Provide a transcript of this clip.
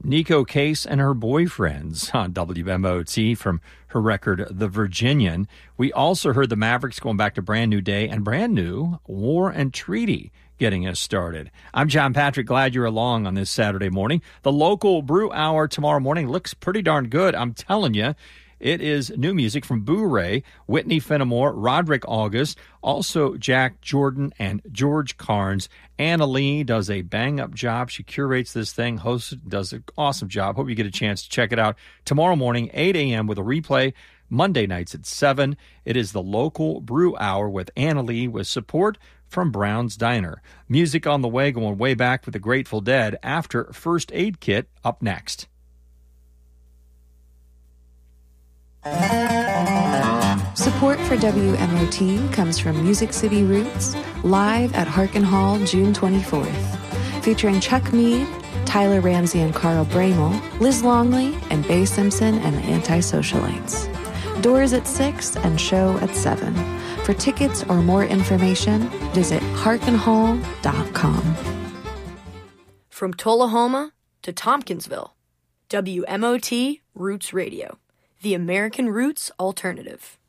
Nico Case and Her Boyfriends on WMOT from her record, The Virginian. We also heard the Mavericks going back to Brand New Day and brand new War and Treaty getting us started. I'm John Patrick. Glad you're along on this Saturday morning. The local brew hour tomorrow morning looks pretty darn good. I'm telling you. It is new music from Boo Ray, Whitney Fenimore, Roderick August, also Jack Jordan and George Carnes. Anna Lee does a bang-up job. She curates this thing, hosts it, does an awesome job. Hope you get a chance to check it out tomorrow morning, 8 a.m. with a replay, Monday nights at 7. It is the local brew hour with Anna Lee with support from Brown's Diner. Music on the way, going way back with the Grateful Dead after First Aid Kit up next. Support for WMOT comes from Music City Roots, live at Harken Hall June 24th, featuring Chuck Mead, Tyler Ramsey and Carl Bramel, Liz Longley, and Bay Simpson and the Anti-Socialites. Doors at 6 and show at 7. For tickets or more information, visit harkenhall.com. From Tullahoma to Tompkinsville, WMOT Roots Radio. The American Roots Alternative.